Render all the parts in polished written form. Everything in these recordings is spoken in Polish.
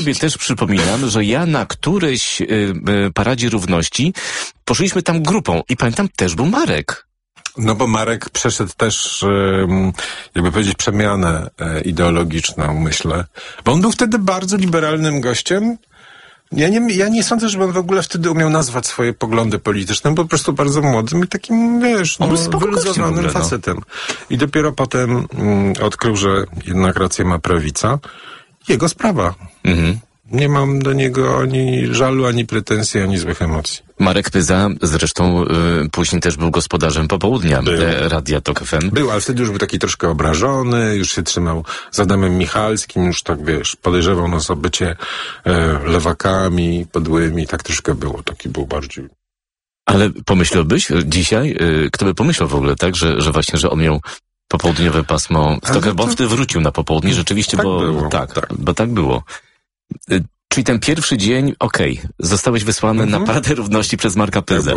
sobie też przypominam, że ja na którejś paradzie równości poszliśmy tam grupą i pamiętam, też był Marek. No bo Marek przeszedł też, jakby powiedzieć, przemianę ideologiczną, myślę. Bo on był wtedy bardzo liberalnym gościem. Ja nie sądzę, żeby on w ogóle wtedy umiał nazwać swoje poglądy polityczne, bo po prostu bardzo młodym i takim, wiesz, wyluzowanym facetem. I dopiero potem odkrył, że jednak rację ma prawica. Jego sprawa. Mhm. Nie mam do niego ani żalu, ani pretensji, ani złych emocji. Marek Pyza zresztą później też był gospodarzem popołudnia Radia Tok FM. Był, ale wtedy już był taki troszkę obrażony, już się trzymał z Adamem Michalskim, już tak, wiesz, podejrzewał nas o bycie lewakami podłymi, tak troszkę było, taki był bardziej. Ale pomyślałbyś dzisiaj, kto by pomyślał w ogóle, tak, że właśnie, że on miał popołudniowe pasmo Tok, bo wtedy wrócił na popołudnie, rzeczywiście, tak bo było, bo tak było. Czyli ten pierwszy dzień, zostałeś wysłany na Paradę Równości przez Marka Pyzę.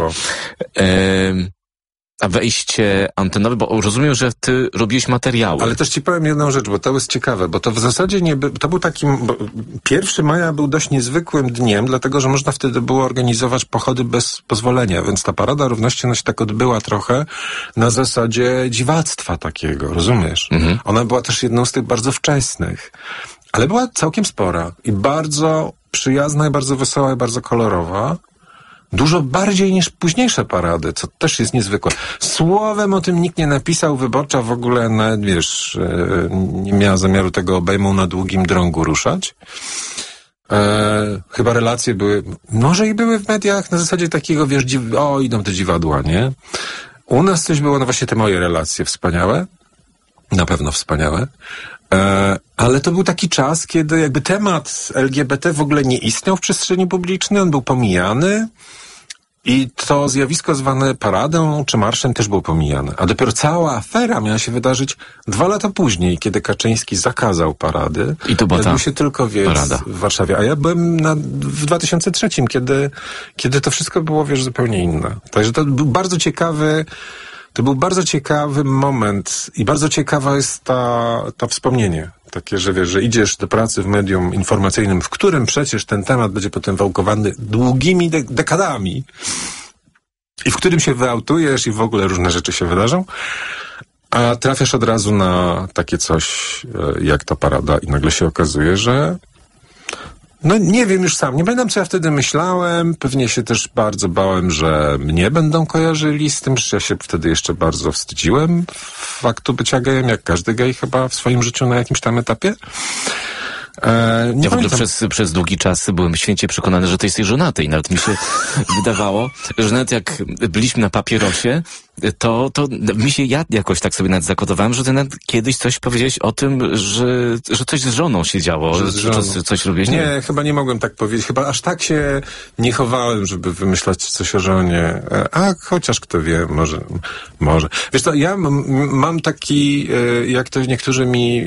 A wejście antenowe, bo rozumiem, że ty robiłeś materiały. Ale też ci powiem jedną rzecz, bo to jest ciekawe, bo to w zasadzie to był takim, 1 maja był dość niezwykłym dniem, dlatego, że można wtedy było organizować pochody bez pozwolenia, więc ta Parada Równości ona się tak odbyła trochę na zasadzie dziwactwa takiego, rozumiesz? Mhm. Ona była też jedną z tych bardzo wczesnych. Ale była całkiem spora i bardzo przyjazna i bardzo wesoła i bardzo kolorowa. Dużo bardziej niż późniejsze parady, co też jest niezwykłe. Słowem o tym nikt nie napisał, Wyborcza w ogóle nawet, wiesz, nie miała zamiaru tego obejmą na długim drągu ruszać. Chyba relacje były, może i były w mediach na zasadzie takiego, wiesz, idą te dziwadła, nie? U nas coś było, no właśnie te moje relacje wspaniałe. Na pewno wspaniałe. Ale to był taki czas, kiedy jakby temat LGBT w ogóle nie istniał w przestrzeni publicznej, on był pomijany i to zjawisko zwane paradą czy marszem też było pomijane. A dopiero cała afera miała się wydarzyć 2 lata później, kiedy Kaczyński zakazał parady. I to była ta się tylko parada w Warszawie. A ja byłem w 2003, kiedy to wszystko było, wiesz, zupełnie inne. Także to był bardzo ciekawy. To był bardzo ciekawy moment i bardzo ciekawa jest to wspomnienie. Takie, że wiesz, że idziesz do pracy w medium informacyjnym, w którym przecież ten temat będzie potem wałkowany długimi dekadami i w którym się wyautujesz i w ogóle różne rzeczy się wydarzą, a trafiasz od razu na takie coś jak ta parada i nagle się okazuje, że no nie wiem już sam, nie pamiętam co ja wtedy myślałem, pewnie się też bardzo bałem, że mnie będą kojarzyli z tym, że ja się wtedy jeszcze bardzo wstydziłem faktu bycia gejem, jak każdy gej chyba w swoim życiu na jakimś tam etapie. Ja w ogóle przez długi czas byłem święcie przekonany, że ty jesteś żonaty i nawet mi się wydawało, że nawet jak byliśmy na papierosie, to mi się, ja jakoś tak sobie nawet zakodowałem, że ty nawet kiedyś coś powiedziałeś o tym, że coś z żoną się działo, że coś robiłeś. Nie, chyba nie mogłem tak powiedzieć, chyba aż tak się nie chowałem, żeby wymyślać coś o żonie, a chociaż kto wie, może. Wiesz co, ja mam taki, jak to niektórzy mi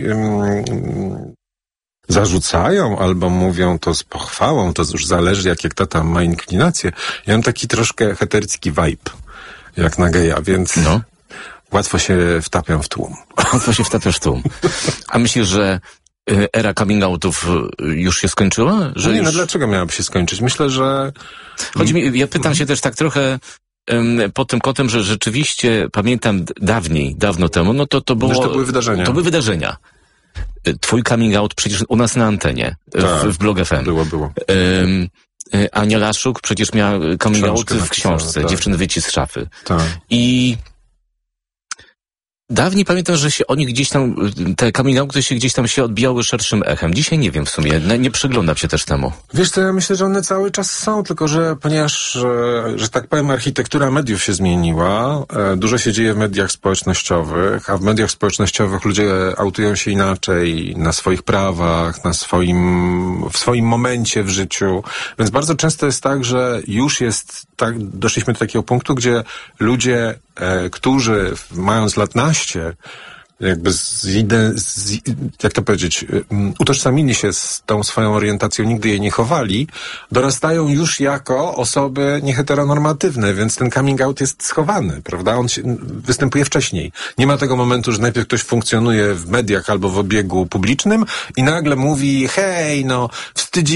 zarzucają albo mówią to z pochwałą, to już zależy jak kto tam ma inklinację. Ja mam taki troszkę heterycki vibe, jak na geja, więc łatwo się wtapiam w tłum. Łatwo się wtapiasz w tłum. A myślisz, że era coming outów już się skończyła? Że nie, no dlaczego miałaby się skończyć? Myślę, że... Chodzi mi, ja pytam się też tak trochę pod tym kątem, że rzeczywiście pamiętam dawno temu, no to było... to były wydarzenia. To były wydarzenia. Twój coming out przecież u nas na antenie, w Blog FM. Było. Ania Laszuk przecież miała coming out w książce, Dziewczyny wyjście z szafy. Tak. I dawniej pamiętam, że się oni gdzieś tam, te coming outy się gdzieś tam się odbijały szerszym echem. Dzisiaj nie wiem w sumie, nie przyglądam się też temu. Wiesz co, ja myślę, że one cały czas są, tylko że ponieważ, że tak powiem, architektura mediów się zmieniła, dużo się dzieje w mediach społecznościowych, a w mediach społecznościowych ludzie autują się inaczej, na swoich prawach, w swoim momencie w życiu, więc bardzo często jest tak, że już jest tak, doszliśmy do takiego punktu, gdzie ludzie, którzy mając lat naście, jakby jak to powiedzieć, utożsamili się z tą swoją orientacją, nigdy jej nie chowali, dorastają już jako osoby nieheteronormatywne, więc ten coming out jest schowany, prawda? On występuje wcześniej. Nie ma tego momentu, że najpierw ktoś funkcjonuje w mediach albo w obiegu publicznym i nagle mówi, hej, no, wstydzi